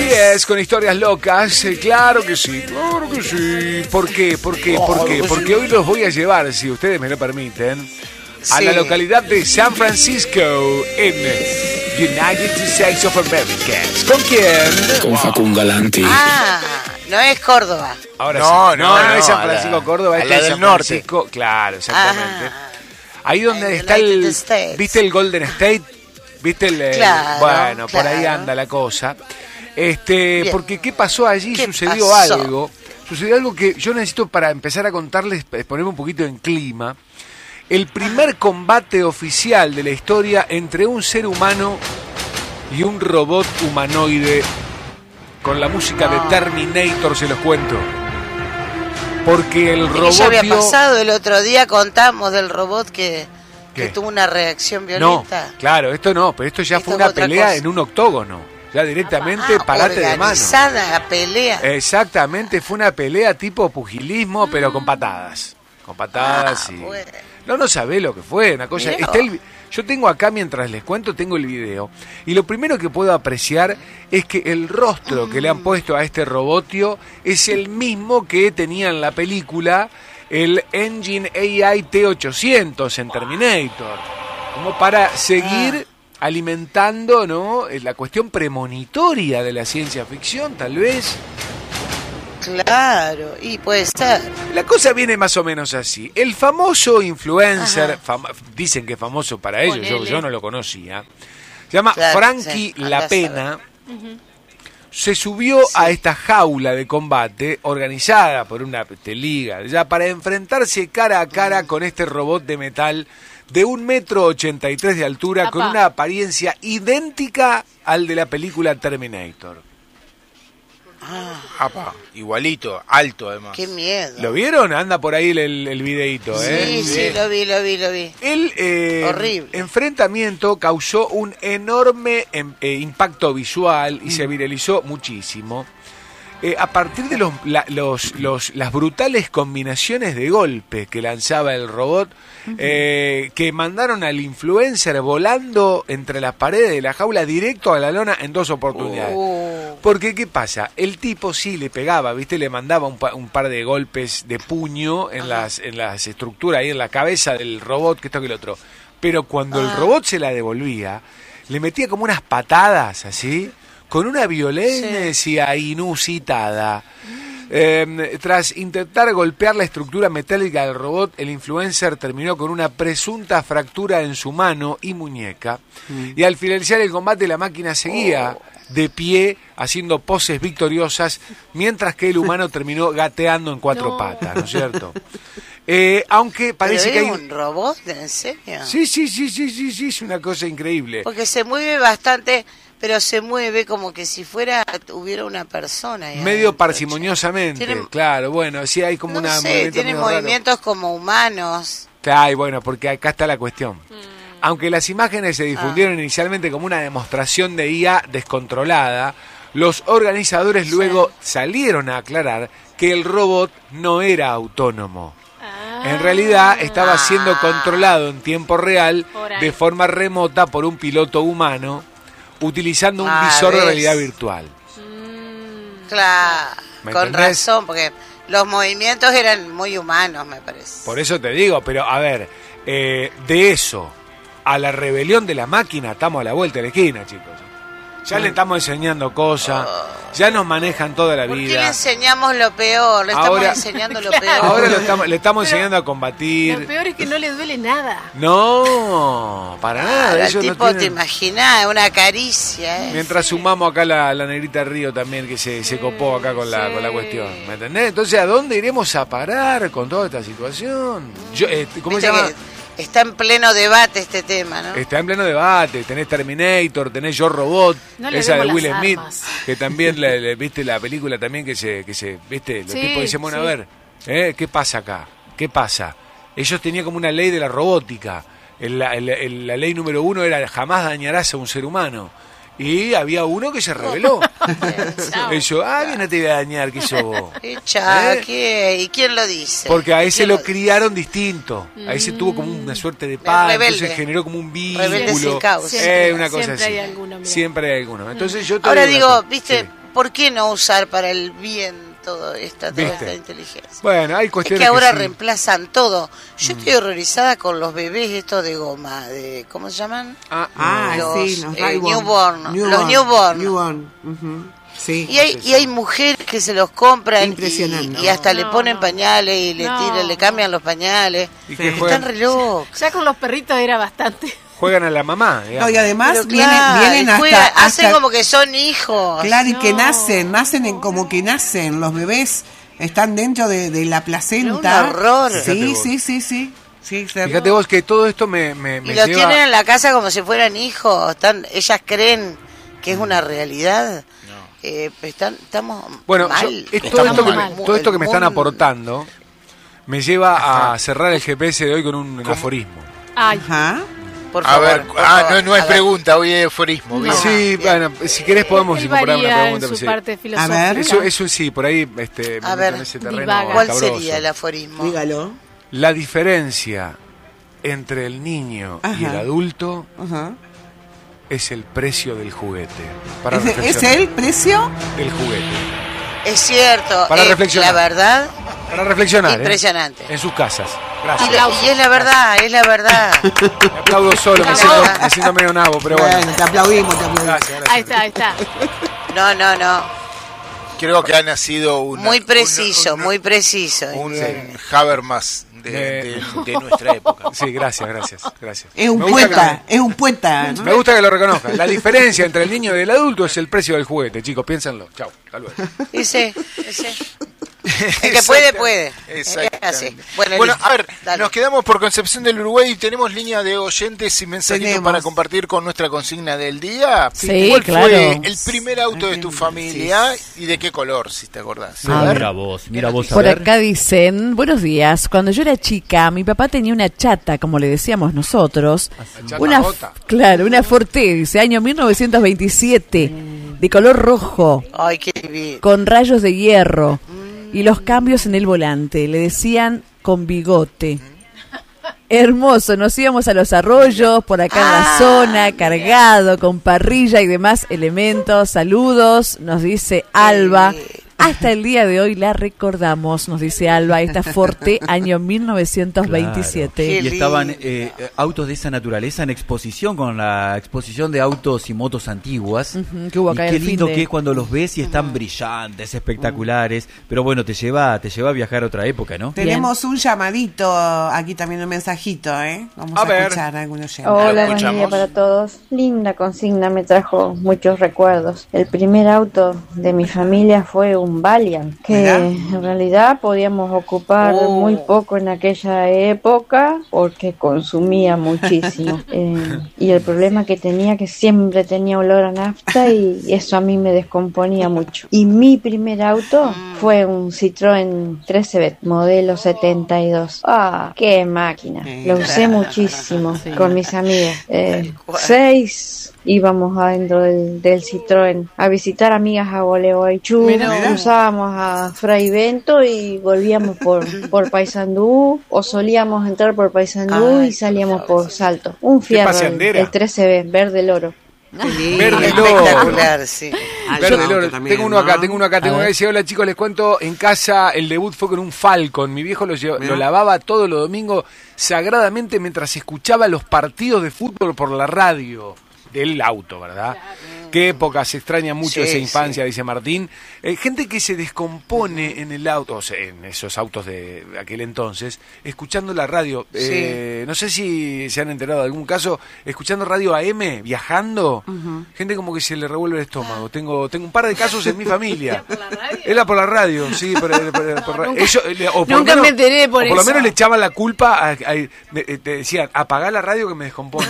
es, con historias locas. Claro que sí, claro que sí. ¿Por qué? Porque hoy los voy a llevar, si ustedes me lo permiten, a la localidad de San Francisco, en United States of America. ¿Con quién? Con Facundo Galanti. No es Córdoba. Ahora no es San Francisco, Córdoba, es la del San norte. Francisco, claro, exactamente. Ahí donde está ¿viste el Golden State? ¿Viste el? Claro, bueno, por ahí claro. anda la cosa. Porque ¿qué pasó allí? ¿Qué Sucedió pasó? algo que yo necesito para empezar a contarles, ponerme un poquito en clima. El primer combate oficial de la historia entre un ser humano y un robot humanoide, con la música de Terminator, se los cuento. Porque el robot... Ya había pasado el otro día, contamos del robot que tuvo una reacción violenta. No, claro, esto no, pero esto ya fue una pelea cosa. En un octógono. Ya directamente parate de mano. Organizada pelea. Exactamente, fue una pelea tipo pugilismo, pero con patadas. Con patadas y... Bueno. No sabés lo que fue, una cosa... Yo tengo acá, mientras les cuento, tengo el video. Y lo primero que puedo apreciar es que el rostro que le han puesto a este robotio es el mismo que tenía en la película el Engine AI T-800 en Terminator. Como para seguir alimentando, ¿no?, la cuestión premonitoria de la ciencia ficción, tal vez. Claro, y puede ser. La cosa viene más o menos así. El famoso influencer, dicen que es famoso para ellos, yo no lo conocía, se llama Frankie Lapena. Se subió a esta jaula de combate organizada por una liga ya para enfrentarse cara a cara con este robot de metal de 1,83 m de altura, con una apariencia idéntica al de la película Terminator. Igualito, alto además. Qué miedo. ¿Lo vieron? Anda por ahí el videíto, ¿eh? Sí, lo vi. El horrible enfrentamiento causó un enorme impacto visual y se viralizó muchísimo. A partir de las brutales combinaciones de golpes que lanzaba el robot, que mandaron al influencer volando entre las paredes de la jaula directo a la lona en 2 oportunidades. Porque, ¿qué pasa? El tipo sí le pegaba, ¿viste? Le mandaba un par de golpes de puño en las estructuras, ahí en la cabeza del robot, que esto que el otro. Pero cuando el robot se la devolvía, le metía como unas patadas, así, con una violencia inusitada. Tras intentar golpear la estructura metálica del robot, el influencer terminó con una presunta fractura en su mano y muñeca. Y al finalizar el combate, la máquina seguía de pie, haciendo poses victoriosas, mientras que el humano terminó gateando en 4 patas, ¿no es cierto? Aunque parece que hay un robot, ¿en serio? Sí, es una cosa increíble. Porque se mueve bastante, pero se mueve como que si hubiera una persona ahí medio adentro, parsimoniosamente, claro, bueno, sí hay como tiene movimientos como humanos. Claro, bueno, porque acá está la cuestión. Aunque las imágenes se difundieron inicialmente como una demostración de IA descontrolada, los organizadores luego salieron a aclarar que el robot no era autónomo. En realidad estaba siendo controlado en tiempo real, de forma remota, por un piloto humano, utilizando un visor de realidad virtual. Claro, con razón, porque los movimientos eran muy humanos, me parece. Por eso te digo, pero a ver, de eso a la rebelión de la máquina estamos a la vuelta de la esquina, chicos. Ya le estamos enseñando cosas, ya nos manejan toda la vida. ¿Por qué le enseñamos lo peor? Le estamos enseñando lo peor. Ahora le estamos enseñando a combatir. Lo peor es que no le duele nada. No, para nada. El tipo, no te imaginás, una caricia. Mientras sumamos acá la negrita Río también, que se copó acá con la cuestión. ¿Me entendés? Entonces, ¿a dónde iremos a parar con toda esta situación? ¿Cómo se llama? Está en pleno debate este tema, ¿no? Está en pleno debate. Tenés Terminator, tenés Yo Robot, esa de Will Smith, que también viste la película también que se viste, los tipos dicen, bueno, a ver, ¿qué pasa acá? ¿Qué pasa? Ellos tenían como una ley de la robótica. La ley número 1 era jamás dañarás a un ser humano. Y había uno que se rebeló. Eso, que no te voy a dañar, que sos vos. ¿Y quién lo dice? Porque a ese lo criaron distinto. A ese tuvo como una suerte de paz, entonces generó como un vínculo. Rebelde sin causa. Una cosa así. Siempre hay alguno. Entonces yo ahora digo, viste, ¿por qué no usar para el bien toda esta inteligencia? Bueno, hay cuestiones que ahora sí reemplazan todo. Yo estoy horrorizada con los bebés estos de goma, ¿cómo se llaman? Los newborn. Los newborn. Sí. Y hay mujeres que se los compran impresionante. y hasta le ponen pañales y le cambian los pañales. Y que están re locos. Ya con los perritos era bastante. Juegan a la mamá. No, y además claro, vienen hacen como que son hijos. Claro, y que nacen como que nacen. Los bebés están dentro de la placenta. Un horror. Sí. Fíjate vos que todo esto me y los tienen en la casa como si fueran hijos. Ellas creen que es una realidad. Estamos mal. Todo esto que me están aportando me lleva a cerrar el GPS de hoy con un aforismo. Ajá. Por favor, a ver, no es pregunta, hoy es aforismo. No. Sí, bueno, si querés podemos incorporar una pregunta. En su parte filosófica. A ver. Eso sí, por ahí a ver, en ese terreno. ¿Cuál cabroso. sería el aforismo? Dígalo. La diferencia entre el niño y el adulto es el precio del juguete. ¿Es el precio? Del juguete. Es cierto. Para reflexionar. La verdad. Para reflexionar. Impresionante. En sus casas. Gracias. Y es la verdad. Me aplaudo solo, me siento medio nabo, pero bueno. Te aplaudimos. Gracias. Ahí está. No. Creo que ha nacido muy preciso. Un Habermas de nuestra época. Sí, gracias. Es un poeta, ¿no? Me gusta que lo reconozcan. La diferencia entre el niño y el adulto es el precio del juguete, chicos, piénsenlo. Chau, hasta luego. Ese. El que puede. Exactamente. Bueno, a ver, nos quedamos por Concepción del Uruguay y tenemos línea de oyentes y mensajitos para compartir con nuestra consigna del día. Sí, ¿Cuál fue claro. el primer auto de tu familia y de qué color, si te acordás? Mira vos. Por acá dicen, buenos días, cuando yo era chica, mi papá tenía una chata, como le decíamos nosotros, una Forte, dice, año 1927, de color rojo, ay, qué bien, con rayos de hierro. Y los cambios en el volante, le decían con bigote. Hermoso, nos íbamos a los arroyos, por acá en la zona, cargado, con parrilla y demás elementos. Saludos, nos dice Alba. Hasta el día de hoy la recordamos, nos dice Alba, esta Forte, año 1927. Claro. Y estaban autos de esa naturaleza en exposición, con la exposición de autos y motos antiguas. Que hubo acá y qué lindo que es cuando los ves y están brillantes, espectaculares. Pero bueno, te lleva a viajar a otra época, ¿no? Tenemos un llamadito, aquí también un mensajito, Vamos a escuchar a algunos oyentes. Hola, buen día para todos. Linda consigna, me trajo muchos recuerdos. El primer auto de mi familia fue un Valiant, que en realidad podíamos ocupar muy poco en aquella época porque consumía muchísimo. Y el problema que tenía que siempre tenía olor a nafta y eso a mí me descomponía mucho. Y mi primer auto fue un Citroën 13B, modelo 72. ¡Ah, qué máquina! Lo usé muchísimo con mis amigos. 6 íbamos adentro del Citroën a visitar amigas a Gualeguaychú, usábamos a Fray Bento y volvíamos por Paysandú, o solíamos entrar por Paysandú y salíamos por Salto. Un Fierro, el 13B, verde loro. Verde loro. Espectacular, sí. Verde loro. Tengo uno acá. Tengo que decir, hola chicos, les cuento, en casa el debut fue con un Falcon. Mi viejo lo lavaba todos los domingos sagradamente mientras escuchaba los partidos de fútbol por la radio. Del auto, ¿verdad? Qué época, se extraña mucho esa infancia, dice Martín. Gente que se descompone en el auto, o sea, en esos autos de aquel entonces, escuchando la radio. No sé si se han enterado de algún caso, escuchando radio AM, viajando. Gente como que se le revuelve el estómago. Tengo un par de casos en mi familia. ¿Era por la radio? Sí, nunca me enteré por eso. Por lo menos le echaban la culpa, te decían, apagá la radio que me descompone.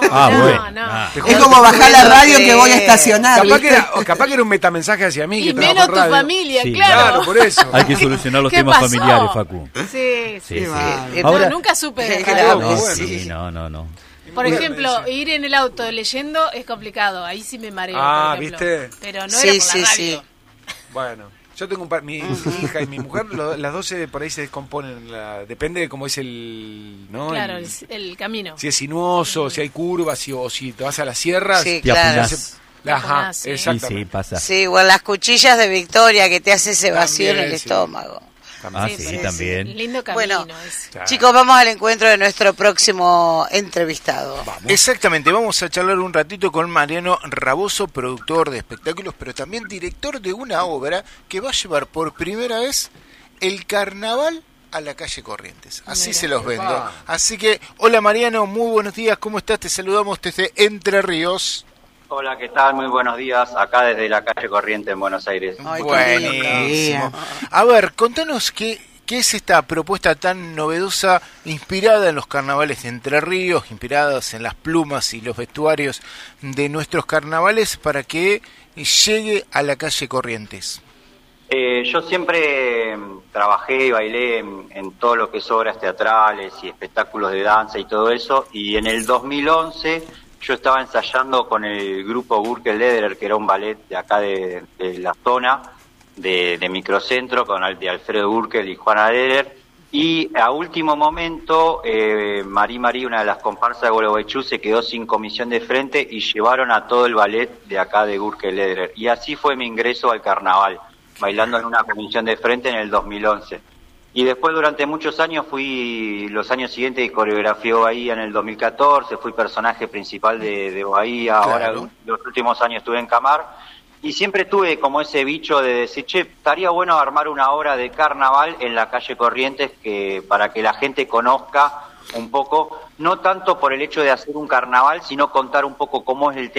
Es como bajar la radio que voy a estacionar. Capaz que era un metamensaje hacia mí. Y menos tu familia, sí, claro. Por eso. Hay que solucionar los temas familiares, Facu. Sí. Ahora, nunca supe. No. Por ejemplo, ir en el auto leyendo es complicado. Ahí sí me mareo. ¿viste? Pero no era por la radio. Bueno. Yo tengo mi hija y mi mujer, las 12 por ahí se descomponen. Depende de cómo es el... ¿no? Claro, el camino. Si es sinuoso, si hay curvas, o si te vas a las sierras. Sí, claro. Ajá, sí. exactamente. Sí, pasa. Sí, o en las cuchillas de Victoria que te hace ese vacío También, en el sí. estómago. Sí, también. Lindo camino. Bueno, ese. chicos, vamos al encuentro de nuestro próximo entrevistado. Exactamente, vamos a charlar un ratito con Mariano Raboso, productor de espectáculos, pero también director de una obra que va a llevar por primera vez el carnaval a la calle Corrientes. Así se los vendo. Así que, hola Mariano, muy buenos días, ¿cómo estás? Te saludamos desde Entre Ríos. Hola, ¿qué tal? Muy buenos días, acá desde la calle Corrientes en Buenos Aires. Ay, Buenísimo. A ver, contanos qué es esta propuesta tan novedosa, inspirada en los carnavales de Entre Ríos, inspiradas en las plumas y los vestuarios de nuestros carnavales, para que llegue a la calle Corrientes. Yo siempre trabajé y bailé en todo lo que es obras teatrales y espectáculos de danza y todo eso, y en el 2011 yo estaba ensayando con el grupo Gürtel Lederer, que era un ballet de acá de la zona, de Microcentro, de Alfredo Gürtel y Juana Lederer, y a último momento Marí, una de las comparsas de Gualeguaychú, se quedó sin comisión de frente y llevaron a todo el ballet de acá de Gürtel Lederer, y así fue mi ingreso al carnaval, bailando en una comisión de frente en el 2011. Y después durante muchos años los años siguientes coreografié Bahía en el 2014, fui personaje principal de Bahía, claro. Ahora los últimos años estuve en Camar, y siempre tuve como ese bicho de decir, estaría bueno armar una obra de carnaval en la calle Corrientes, para que la gente conozca un poco, no tanto por el hecho de hacer un carnaval, sino contar un poco cómo es el tema